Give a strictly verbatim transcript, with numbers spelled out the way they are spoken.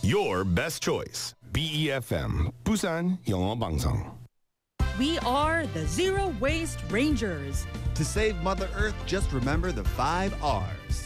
Your best choice. B E F M. Busan 영어 방송. We are the Zero Waste Rangers. To save Mother Earth, just remember the five R's.